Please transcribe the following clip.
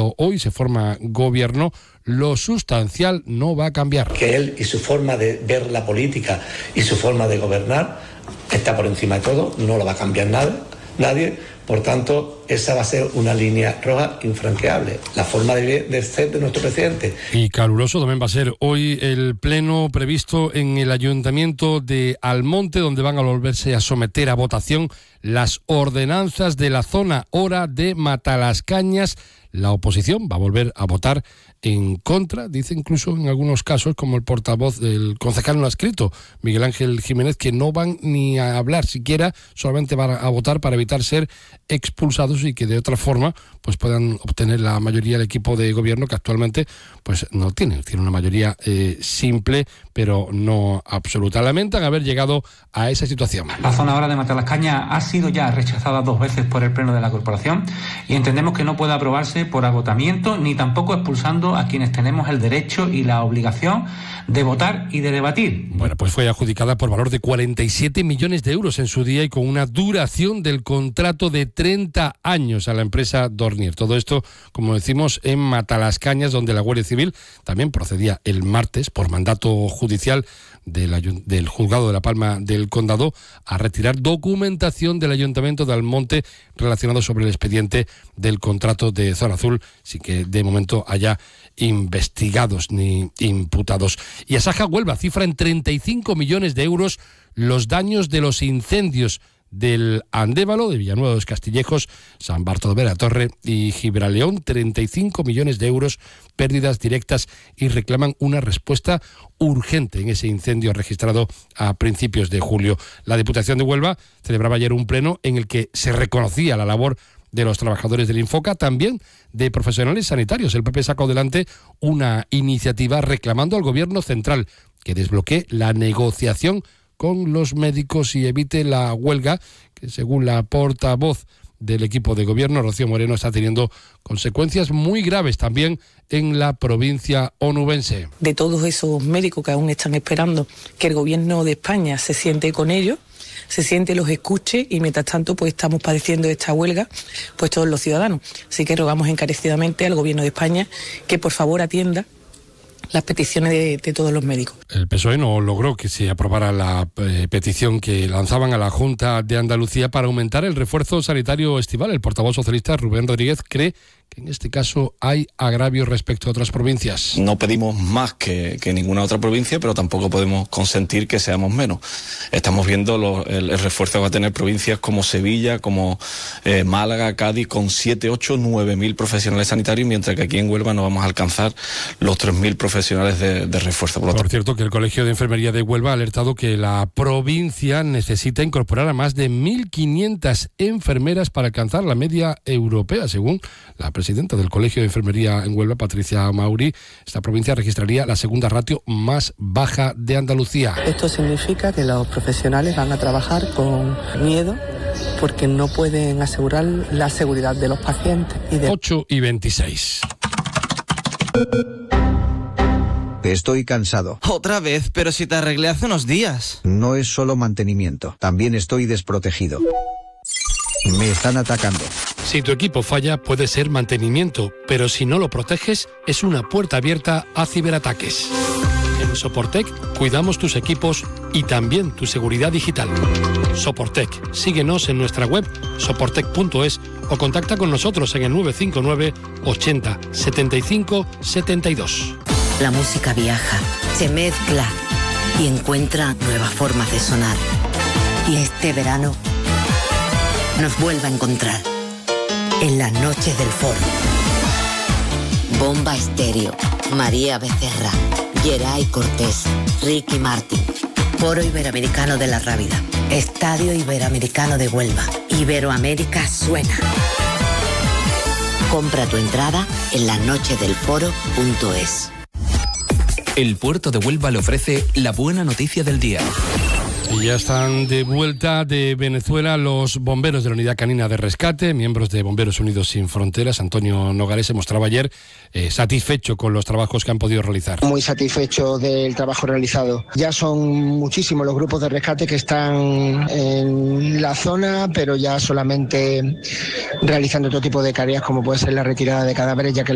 votado hoy, se forma gobierno, lo sustancial no va a cambiar. Que él y su forma de ver la política y su forma de gobernar está por encima de todo, no lo va a cambiar nadie. Por tanto, esa va a ser una línea roja infranqueable, la forma de ser de nuestro presidente. Y caluroso también va a ser hoy el pleno previsto en el Ayuntamiento de Almonte, donde van a volverse a someter a votación las ordenanzas de la zona hora de Matalascañas. La oposición va a volver a votar en contra, dice incluso en algunos casos, como el portavoz del concejal no ha escrito, Miguel Ángel Jiménez, que no van ni a hablar siquiera, solamente van a votar para evitar ser expulsados y que de otra forma pues puedan obtener la mayoría del equipo de gobierno, que actualmente pues no tiene una mayoría simple, pero no absoluta. Lamentan haber llegado a esa situación. La zona hora de Matalascañas ha sido ya rechazada 2 veces por el Pleno de la Corporación y entendemos que no puede aprobarse por agotamiento ni tampoco expulsando a quienes tenemos el derecho y la obligación de votar y de debatir. Bueno, pues fue adjudicada por valor de 47 millones de euros en su día y con una duración del contrato de 30 años a la empresa Dornier. Todo esto, como decimos, en Matalascañas, donde la Guardia Civil también procedía el martes por mandato judicial del juzgado de La Palma del Condado a retirar documentación del Ayuntamiento de Almonte relacionado sobre el expediente del contrato de Zona Azul, sin que de momento haya investigados ni imputados. Y Asaja Huelva cifra en 35 millones de euros los daños de los incendios del Andévalo, de Villanueva de los Castillejos, San Bartolomé de la Torre y Gibraleón. 35 millones de euros, pérdidas directas, y reclaman una respuesta urgente en ese incendio registrado a principios de julio. La Diputación de Huelva celebraba ayer un pleno en el que se reconocía la labor de los trabajadores del Infoca, también de profesionales sanitarios. El PP sacó adelante una iniciativa reclamando al Gobierno central que desbloquee la negociación con los médicos y evite la huelga, que según la portavoz del equipo de gobierno, Rocío Moreno, está teniendo consecuencias muy graves también en la provincia onubense. De todos esos médicos que aún están esperando que el Gobierno de España se siente con ellos, se siente, los escuche, y mientras tanto pues estamos padeciendo esta huelga pues todos los ciudadanos. Así que rogamos encarecidamente al Gobierno de España que por favor atienda las peticiones de todos los médicos. El PSOE no logró que se aprobara la petición que lanzaban a la Junta de Andalucía para aumentar el refuerzo sanitario estival. El portavoz socialista Rubén Rodríguez cree que en este caso hay agravios respecto a otras provincias. No pedimos más que ninguna otra provincia, pero tampoco podemos consentir que seamos menos. Estamos viendo el refuerzo que va a tener provincias como Sevilla, como Málaga, Cádiz, con 7, 8, 9.000 profesionales sanitarios, mientras que aquí en Huelva no vamos a alcanzar los 3.000 profesionales de refuerzo. Por cierto, que el Colegio de Enfermería de Huelva ha alertado que la provincia necesita incorporar a más de 1.500 enfermeras para alcanzar la media europea, según la presidenta del Colegio de Enfermería en Huelva, Patricia Mauri. Esta provincia registraría la segunda ratio más baja de Andalucía. Esto significa que los profesionales van a trabajar con miedo porque no pueden asegurar la seguridad de los pacientes. 8:26. Estoy cansado. Otra vez, pero si te arreglé hace unos días. No es solo mantenimiento, también estoy desprotegido. Me están atacando. Si tu equipo falla, puede ser mantenimiento, pero si no lo proteges, es una puerta abierta a ciberataques. En Soportec cuidamos tus equipos y también tu seguridad digital. Soportec, síguenos en nuestra web soportec.es o contacta con nosotros en el 959 80 75 72. La música viaja, se mezcla y encuentra nuevas formas de sonar. Y este verano nos vuelve a encontrar en las noches del Foro. Bomba Estéreo, María Becerra, Geray Cortés, Ricky Martin. Foro Iberoamericano de la Rábida, Estadio Iberoamericano de Huelva. Iberoamérica suena. Compra tu entrada en lasnochesdelforo.es. El puerto de Huelva le ofrece la buena noticia del día. Y ya están de vuelta de Venezuela los bomberos de la Unidad Canina de Rescate, miembros de Bomberos Unidos Sin Fronteras. Antonio Nogales se mostraba ayer satisfecho con los trabajos que han podido realizar. Muy satisfecho del trabajo realizado. Ya son muchísimos los grupos de rescate que están en la zona, pero ya solamente realizando otro tipo de tareas como puede ser la retirada de cadáveres, ya que